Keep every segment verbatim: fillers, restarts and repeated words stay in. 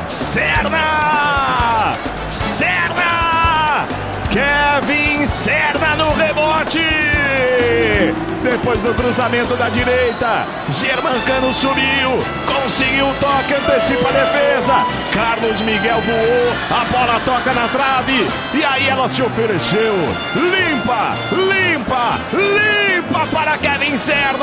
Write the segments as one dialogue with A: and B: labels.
A: Serna! Serna! Kevin Serna no rebote! Depois do cruzamento da direita, Germancano subiu, conseguiu o toque, antecipa a defesa. Carlos Miguel voou, a bola toca na trave e aí ela se ofereceu. Limpa, limpa, limpa para Kevin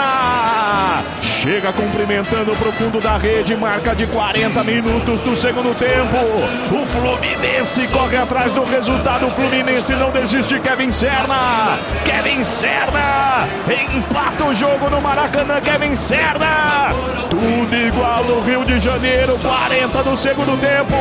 A: Serna. Chega cumprimentando pro fundo da rede, marca de quarenta minutos do segundo tempo. O Fluminense corre atrás do resultado, o Fluminense não desiste. Kevin Serna, Kevin Serna, empata o jogo no Maracanã. Kevin Serna, tudo igual no Rio de Janeiro, quarenta do segundo tempo.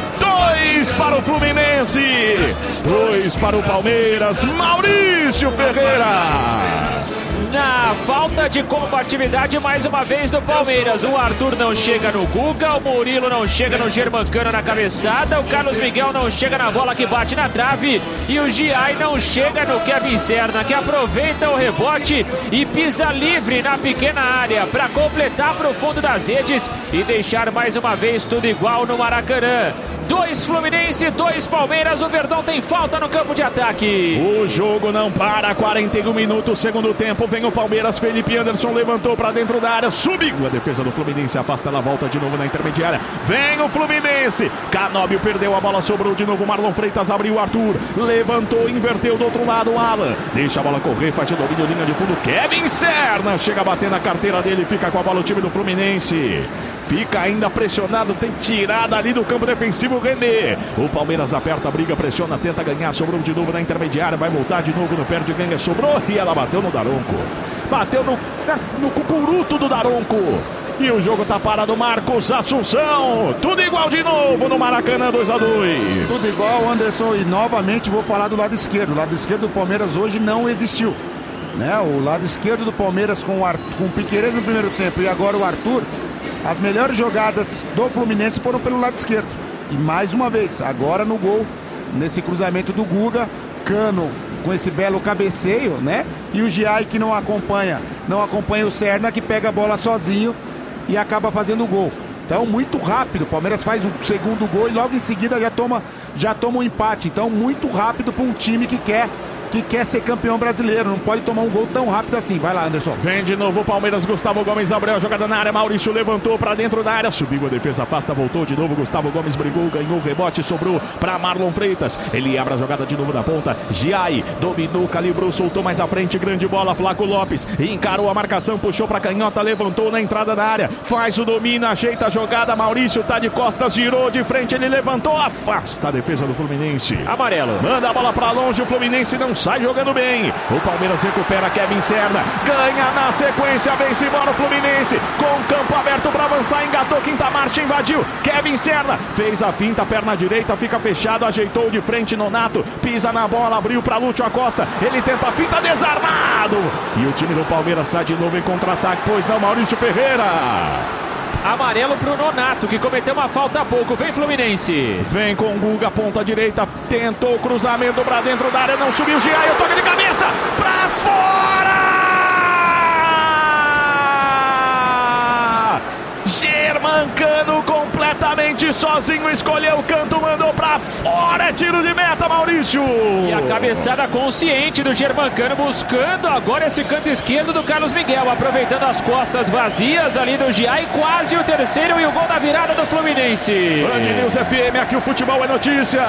A: Dois para o Fluminense, dois para o Palmeiras. Maurício Ferreira.
B: Na falta de combatividade mais uma vez do Palmeiras, o Arthur não chega no Guga, o Murilo não chega no Germancano na cabeçada, o Carlos Miguel não chega na bola que bate na trave e o Giai não chega no Kevin Serna, que aproveita o rebote e pisa livre na pequena área para completar para o fundo das redes e deixar mais uma vez tudo igual no Maracanã. Dois Fluminense, dois Palmeiras, o Verdão tem falta no campo de ataque.
A: O jogo não para, quarenta e um minutos, segundo tempo, vem o Palmeiras, Felipe Anderson levantou para dentro da área, subiu, a defesa do Fluminense afasta, ela volta de novo na intermediária, vem o Fluminense, Canóbio perdeu a bola, sobrou de novo, Marlon Freitas abriu, o Arthur, levantou, inverteu do outro lado, o Alan, deixa a bola correr, faz o domínio, linha de fundo, Kevin Serna, chega a bater na carteira dele, fica com a bola o time do Fluminense, fica ainda pressionado, tem tirada ali do campo defensivo, René. O Palmeiras aperta a briga, pressiona, tenta ganhar, sobrou de novo na intermediária, vai voltar de novo no perde ganha, sobrou e ela bateu no Daronco. Bateu no, no cucuruto do Daronco. E o jogo tá parado, Marcos Assunção. Tudo igual de novo no Maracanã, dois a dois.
C: Tudo igual, Anderson, e novamente vou falar do lado esquerdo. O lado esquerdo do Palmeiras hoje não existiu, né? O lado esquerdo do Palmeiras com o, Arthur, com o Piquerez no primeiro tempo e agora o Arthur. As melhores jogadas do Fluminense foram pelo lado esquerdo. E mais uma vez, agora no gol, nesse cruzamento do Guga, Cano com esse belo cabeceio, né? E o Giai que não acompanha, não acompanha o Serna, que pega a bola sozinho e acaba fazendo o gol. Então, muito rápido, o Palmeiras faz o segundo gol e logo em seguida já toma, já toma um empate. Então, muito rápido para um time que quer que quer ser campeão brasileiro, não pode tomar um gol tão rápido assim. Vai lá, Anderson.
A: Vem de novo o Palmeiras, Gustavo Gomes abriu a jogada na área, Maurício levantou pra dentro da área, subiu a defesa, afasta, voltou de novo, Gustavo Gomes brigou, ganhou o rebote, sobrou pra Marlon Freitas, ele abre a jogada de novo na ponta, Giai dominou, calibrou, soltou mais à frente, grande bola, Flaco Lopes encarou a marcação, puxou pra canhota, levantou na entrada da área, faz o domínio, ajeita a jogada, Maurício tá de costas, girou de frente, ele levantou, afasta a defesa do Fluminense.
B: Amarelo.
A: Manda a bola pra longe, o Fluminense não sai jogando bem. O Palmeiras recupera, Kevin Serna ganha na sequência, vence embora o Fluminense com o campo aberto para avançar, engatou, quinta marcha, invadiu, Kevin Serna fez a finta, perna direita, fica fechado, ajeitou de frente, Nonato pisa na bola, abriu para Lúcio Acosta, ele tenta a finta, desarmado, e o time do Palmeiras sai de novo em contra-ataque, pois não, Maurício Ferreira.
B: Amarelo pro Nonato, que cometeu uma falta há pouco. Vem Fluminense.
A: Vem com o Guga, ponta direita. Tentou o cruzamento pra dentro da área. Não subiu. Giai, toca de cabeça. Pra fora! Germancano completamente sozinho. Escolheu o canto, mandou pra fora. É tiro de meta, Maurício.
B: E a cabeçada consciente do Germancano, buscando agora esse canto esquerdo do Carlos Miguel, aproveitando as costas vazias ali do Giai, quase o terceiro e o gol da virada do Fluminense.
A: Band News F M, aqui o futebol é notícia.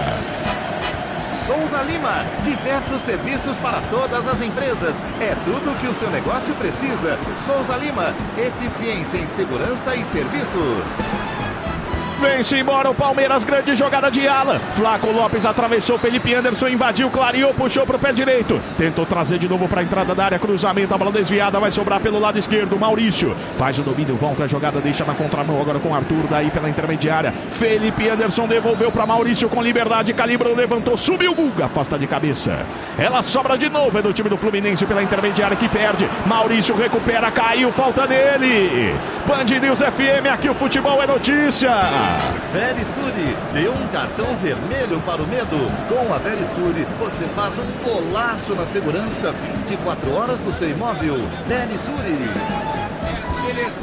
D: Souza Lima, diversos serviços para todas as empresas. É tudo que o seu negócio precisa. Souza Lima, eficiência em segurança e serviços.
A: Vem-se embora o Palmeiras, grande jogada de Alan. Flaco Lopes atravessou, Felipe Anderson invadiu, clareou, puxou pro pé direito. Tentou trazer de novo para a entrada da área, cruzamento, a bola desviada, vai sobrar pelo lado esquerdo. Maurício faz o domínio, volta a jogada, deixa na contramão agora com Arthur, daí pela intermediária. Felipe Anderson devolveu para Maurício com liberdade, calibrou, levantou, subiu, Guga, afasta de cabeça. Ela sobra de novo, é do time do Fluminense pela intermediária que perde. Maurício recupera, caiu, falta dele. Band News F M, aqui o futebol é notícia.
D: Verisure, dê um cartão vermelho para o medo. Com a Verisure, você faz um golaço na segurança vinte e quatro horas do seu imóvel. Verisure.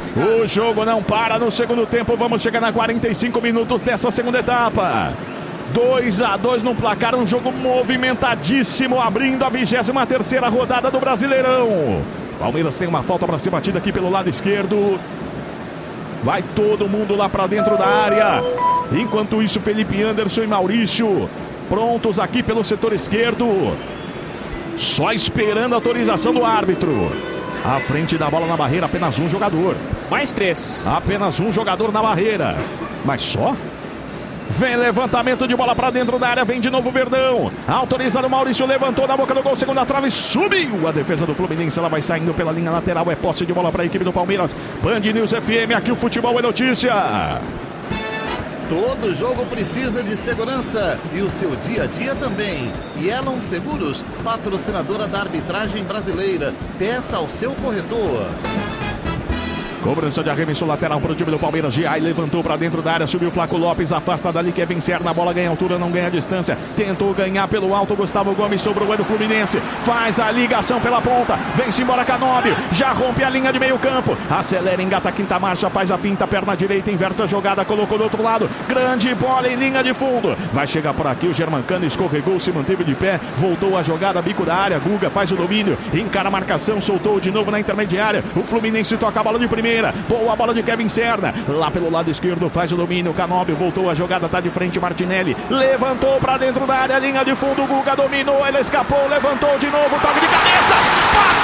A: O jogo não para no segundo tempo. Vamos chegar a quarenta e cinco minutos dessa segunda etapa. dois a dois no placar, um jogo movimentadíssimo, abrindo a vigésima terceira rodada do Brasileirão. Palmeiras tem uma falta para ser batida aqui pelo lado esquerdo. Vai todo mundo lá para dentro da área. Enquanto isso, Felipe Anderson e Maurício prontos aqui pelo setor esquerdo. Só esperando a autorização do árbitro. À frente da bola na barreira, apenas um jogador.
B: Mais três.
A: Apenas um jogador na barreira. Mas só? Vem levantamento de bola para dentro da área. Vem de novo o Verdão. Autorizado o Maurício. Levantou na boca do gol. Segunda trave. Subiu a defesa do Fluminense. Ela vai saindo pela linha lateral. É posse de bola para a equipe do Palmeiras. Band News F M. Aqui o futebol é notícia.
D: Todo jogo precisa de segurança e o seu dia a dia também. Yellow Seguros, patrocinadora da arbitragem brasileira. Peça ao seu corretor.
A: Cobrança de arremesso lateral para o time do Palmeiras. G A I levantou para dentro da área. Subiu Flaco Lopes. Afasta dali. Quer vencer na bola. Ganha altura, não ganha distância. Tentou ganhar pelo alto. Gustavo Gomes sobrou. É do Fluminense. Faz a ligação pela ponta. Vem-se embora Canóbio. Já rompe a linha de meio campo. Acelera, engata a quinta marcha. Faz a finta. Perna direita. Inverte a jogada. Colocou do outro lado. Grande bola em linha de fundo. Vai chegar por aqui o Germancano. Escorregou. Se manteve de pé. Voltou a jogada. Bico da área. Guga faz o domínio. Encara a marcação. Soltou de novo na intermediária. O Fluminense toca a bola de primeira. Boa bola de Kevin Serna. Lá pelo lado esquerdo faz o domínio. Canóbio voltou a jogada. Tá de frente Martinelli. Levantou pra dentro da área. Linha de fundo. Guga dominou. Ele escapou. Levantou de novo. Toque de cabeça.